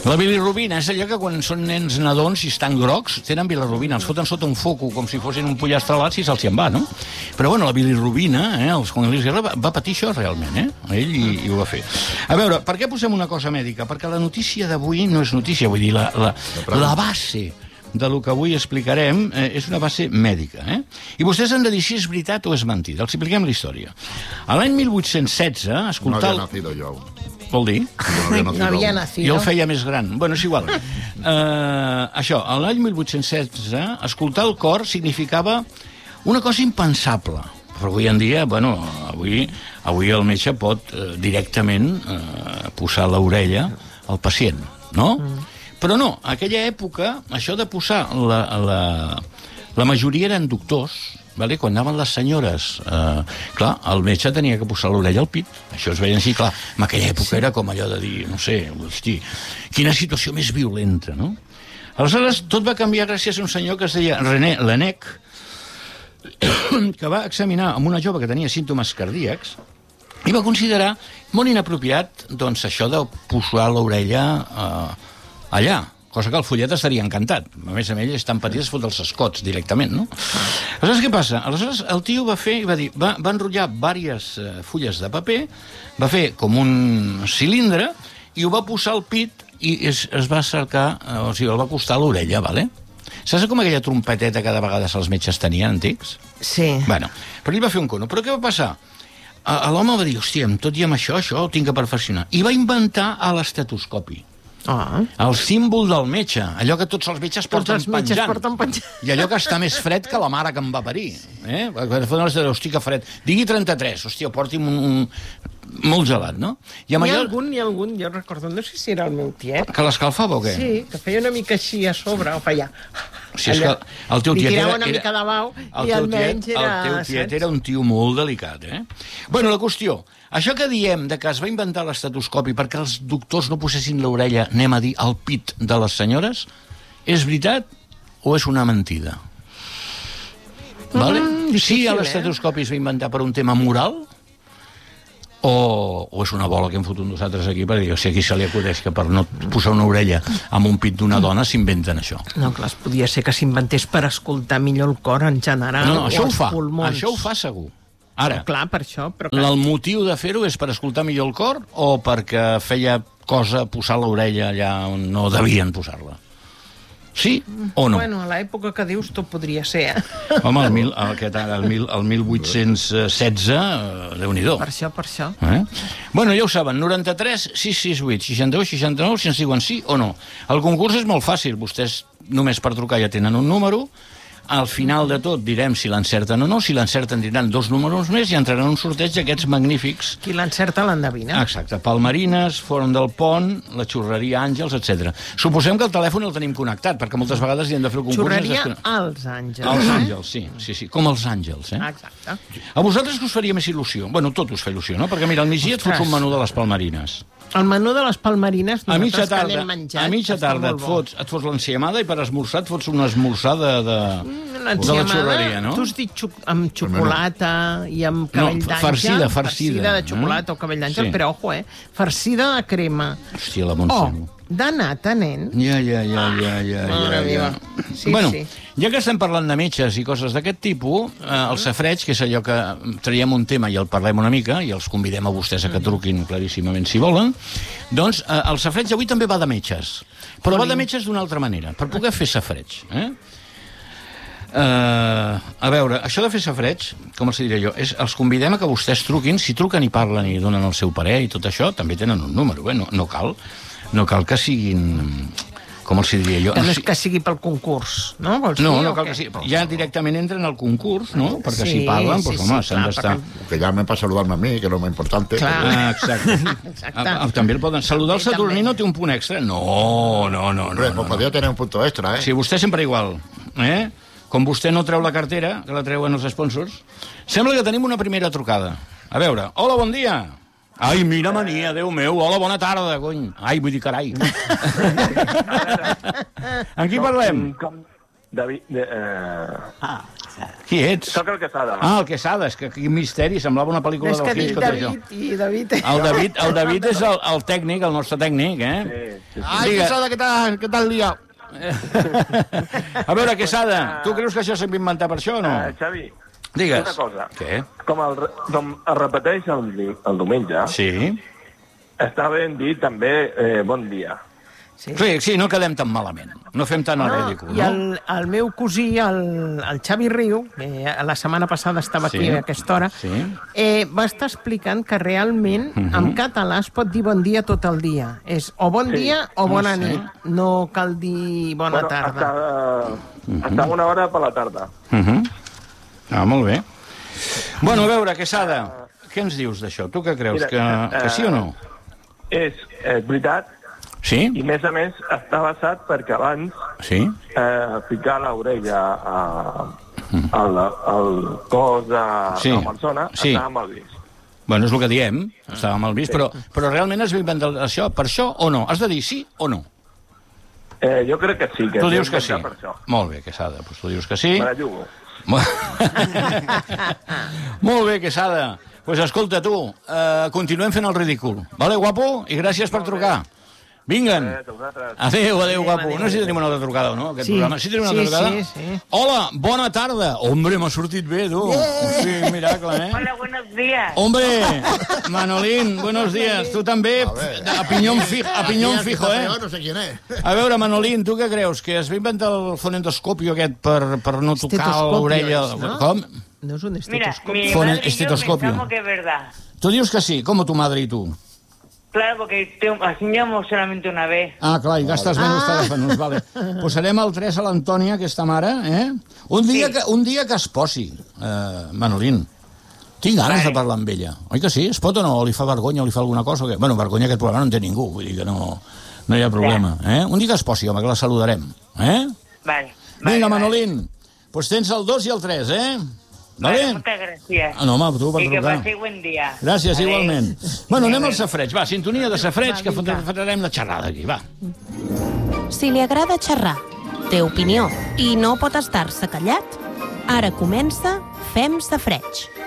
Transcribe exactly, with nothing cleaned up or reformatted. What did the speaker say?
La bilirrubina és allò que quan són nens nadons i estan grocs, tenen bilirrubina, els foten sota un foco com si fossin un pollastre si se'ls hi en va, no? Però bueno, la bilirrubina, eh, els quan Luis Guerra va, va patir això realment, eh? Ell i, i ho va fer. A veure, per què posem una cosa mèdica? Perquè la notícia d'avui no és notícia, vull dir, la, la, la base de lo que avui explicarem eh, és una base mèdica, eh? I vostès han de dir si és veritat o és mentida. Els expliquem la història. A l'any mil vuit-cents setze, escoltar... No había nacido yo. Vol dir? No havia nacido. Jo el feia més gran. Bueno, és igual. Uh, això, a l'any mil vuit-cents setze, escoltar el cor significava una cosa impensable. Però avui en dia, bueno, avui, avui el metge pot uh, directament uh, posar l'orella al pacient, no? Mm. Però no, a aquella època, això de posar la, la, la majoria eren doctors, vale? Quan anaven les senyores, eh, clar, el metge tenia que posar l'orella al pit. Això es veia així, clar. En aquella època sí. Era com allò de dir, no sé, hosti, quina situació més violenta, no? Aleshores, tot va canviar gràcies a un senyor que es deia René Laennec, que va examinar amb una jove que tenia símptomes cardíacs i va considerar molt inapropiat, doncs, això de posar l'orella eh, allà, cosa que el follet estaria encantat. A més a més, és tan petit, es fot els escots directament, no? Aleshores, què passa? Aleshores, el tio va fer, va dir, va, va enrotllar diverses uh, fulles de paper, va fer com un cilindre i ho va posar al pit i es, es va cercar, uh, o sigui, el va acostar a l'orella, vale? Saps com aquella trompeteta que de vegades els metges tenien antics? Sí. Bueno, però ell va fer un cono. Però què va passar? A, a l'home va dir, hòstia, amb tot i amb això, això ho tinc que perfeccionar. I va inventar l'estetoscopi. Ah. El símbol del metge, allò que tots els metges porten tots els metges penjant. porten penjant. I allò que està més fred que la mare que em va parir. Eh? Hosti, que fred. Digui trenta-tres, hòstia, porti'm un, un... molt gelat, no? I Hi ha allò... algun, hi ha algun, jo recordo, no sé si era el meu tiet. Que l'escalfava o què? Sí, que feia una mica així a sobre, o feia... O sigui, és que el teu tiet li tirava era... una mica de bau el i teu almenys tiet, era... El teu tiet saps? Era un tio molt delicat, eh? Bueno, la qüestió, això que diem de que es va inventar l'estetoscopi perquè els doctors no posessin l'orella, anem a dir, al pit de les senyores, és veritat o és una mentida? Mm, vale? Sí, l'estetoscopi es va inventar per un tema moral, o, o és una bola que hem fotut nosaltres aquí per dir, o sigui, aquí se li acudeix que per no posar una orella amb un pit d'una dona s'inventen això. No, clar, podia ser que s'inventés per escoltar millor el cor en general. No, no, això ho fa, pulmons. això ho fa segur. Ara, no, clar, per això, però clar. El motiu de fer-ho és per escoltar millor el cor o perquè feia cosa posar l'orella allà on no devien posar-la? Sí o no? Bueno, a l'època que dius tot podria ser, eh? Home, el, mil, el, el, mil, el mil vuit-cents setze, Déu-n'hi-do. Per això, per això. Eh? Bueno, ja ho saben, noranta-tres sis sis vuit seixanta-u seixanta-nou, si ens diuen sí o no. El concurs és molt fàcil, vostès només per trucar ja tenen un número, al final de tot direm si l'encerten o no, si l'encerten diran dos números més i entraran un sorteig d'aquests magnífics. Qui l'encerta l'endevina. Exacte, Palmarines, Fòrum del Pont, la Xurreria Àngels, etcètera. Suposem que el telèfon el tenim connectat, perquè moltes vegades hi hem de fer el concurs... Xurreria als Àngels. Els eh? Àngels, sí, sí, sí, com els Àngels, eh? Exacte. A vosaltres que us faria més il·lusió? Bueno, tot us fa il·lusió, no? Perquè mira, al migdia et fots un menú de les Palmarines. El menú de les Palmarines, a mitja tarda, que n'hem menjat, a mitja tarda et fots, et fots l'enciamada i per esmorzar et fots una esmorzada de, de, de la xurreria, no? Tu has dit xo amb xocolata i amb cabell no, d'àngel. Farcida, farcida. Farcida de xocolata eh? o cabell d'àngel, sí. Però ojo, eh? Farcida de crema. Hòstia, la Montse. Oh, de nata, nen. Ja, ja, ja, ja, ja, Mare ja, ja. Sí, bueno, sí. Ja que estem parlant de metges i coses d'aquest tipus, eh, el safreig, que és allò que traiem un tema i el parlem una mica, i els convidem a vostès a que truquin claríssimament si volen, doncs eh, el safreig avui també va de metges. Però va de metges d'una altra manera, per poder fer safreig. Eh? Uh, a veure, això de fer safreig, com els diré jo, és, els convidem a que vostès truquin, si truquen i parlen i donen el seu parer i tot això, també tenen un número, eh? no, no cal no cal que siguin, com els diria jo... Que no és que sigui pel concurs, no? Vols no, dir, no cal que sigui, ja directament entren al concurs, no? Perquè sí, si parlen, sí, pues, home, sí, s'han d'estar... Que llamen para saludarme a mí, que es lo más importante. Ah, exacte. Exacte. També el poden saludar. El Saturnino té un punt extra? No, no, no. Hombre, no, pues no. podria tener un punto extra, eh? Sí, vostè sempre igual, eh? Com vostè no treu la cartera, que la treuen els sponsors, sembla que tenim una primera trucada. A veure, hola, bon dia. Ai, mira mania, Déu meu, hola, bona tarda, cony. Ai, vull dir, carai. Amb qui parlem? Com, com David... De, uh... Ah, Qui ets? Soc el Quesada. Ah, el Quesada, és que quin misteri, semblava una pel·lícula És del que dic Hitchcock, això. David i David... El David, el David és el, el tècnic, el nostre tècnic, eh? Sí, sí, sí. Ai, Diga. Quesada, què tal? Què tal dia? A veure, Quesada, tu creus que això s'ha inventat per això o no? Uh, Xavi, Digues. una cosa. Què? Com, el, re- com es repeteix el, di- el diumenge, Sí. està ben dit també eh, bon dia. Sí. Sí, sí, no quedem tan malament. No fem tant el ridícul, I no? el, el meu cosí, el, el Xavi Riu, que la setmana passada estava aquí Sí. a aquesta hora, Sí. eh, va estar explicant que realment Mhm. en català es pot dir bon dia tot el dia. És o bon Sí. dia o bona sí. nit. No cal dir bona bueno, tarda. Està, està una hora per la tarda. Uh -huh. Ah, molt bé. Bueno, a veure, Quesada, què ens dius d'això? Tu què creus? Mira, Que, que sí o no? És, és veritat, Sí? i a més a més està basat perquè abans Sí? eh, ficar l'orella a, al, al cos de Sí. la persona Sí. estava mal vist. Bueno, és el que diem, estava mal vist, però, però realment es va inventar això per això o no? Has de dir sí o no? Eh, jo crec que sí. Que Tu es dius va que sí. inventar Per això. Molt bé, Quesada, doncs tu dius que sí. Me la jugo. Mo- Molt bé, Quesada. Doncs pues escolta, tu, eh, continuem fent el ridícul. Vale, guapo? I gràcies per trucar. Vinguen. Eh, a vosaltres. Adéu, adéu, guapo. adéu. No sé si tenim una altra trucada o no, aquest Sí. programa. Sí, tenim una Sí, altra trucada? sí, sí. Hola, bona tarda. Hombre, m'ha sortit bé, tu. Sí, miracle, eh? Hola, buenos días. Hombre, Manolín, buenos días. Tu també, a pinyón fijo, a pinyón fijo, eh? No sé quién es. A veure, Manolín, tu què creus? Que es va inventar el fonendoscopio aquest per, per no tocar Estetoscopio l'orella? és, no? Com? No és un Mira, estetoscopi. mi Fue madre y yo estetoscopio. pensamos que es verdad. Tu dius que sí, com tu madre i tu? Claro, porque te, asignamos solamente una vez. Ah, clar, i gastes menys Ah. telèfons, vale. Posarem el tres a l'Antònia, aquesta mare, eh? Un dia, Sí. que, un dia que es posi, eh, Manolín. Tinc ganes Vale. de parlar amb ella. Oi que sí? Es pot o no? O li fa vergonya o li fa alguna cosa? O què? Bueno, vergonya aquest programa no en té ningú, vull dir que no, no hi ha problema. Eh? Un dia que es posi, home, que la saludarem. Eh? Vale. Vinga, vale, Manolín, doncs pues tens el dos i el tres, eh? Vale, Vale? muchas gracias. Ah, no, home, tu per y que trucar. paséis buen día. Gràcies, Adéu. igualment. Bueno, anem al safreig. Va, sintonia de safreig, Va, que vinga. farem la xerrada aquí, va. Si li agrada xerrar, té opinió i no pot estar-se callat, ara comença Fem Safreig.